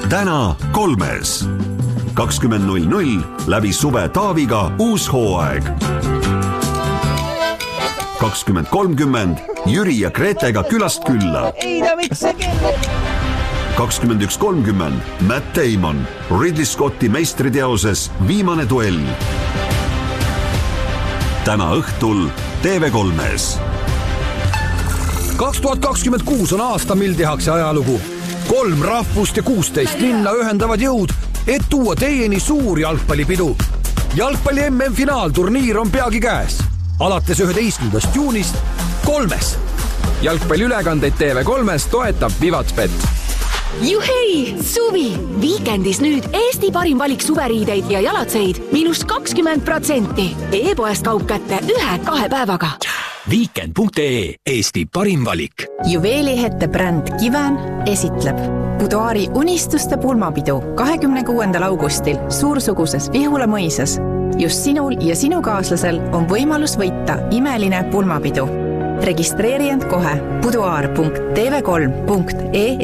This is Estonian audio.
täna 3-s. 20.00 läbi Suve Taaviga uus hooaeg. 20.30 Jüri ja Gretega külast külla. 21.30 Matt Damon Ridley Scotti meistriteoses Viimane duell. Täna õhtul TV3-s. 2026 on aasta, mil tehakse ajalugu. 3 rahvust ja 16 linna ühendavad jõud, et tuua teieni suur jalgpallipidu. Jalgpalli MM-finaalturniir on peagi käes. Alates 11. juunist 3-s. Jalgpalliülekandeid TV3-s toetab Vivatspet. Juhei! Suvi! Viikendis nüüd Eesti parim valik suveriideid ja jalatseid -20%. E-poest kaup kätte 1-2 päevaga. Weekend.ee Eesti parim valik. Juveelihette bränd Kiven esitleb Buduaari unistuste pulmapidu 26. augustil suursuguses Vihula mõisas. Just sinul ja sinu kaaslasel on võimalus võita imeline pulmapidu. Registreeri end kohe buduaar.tv3.ee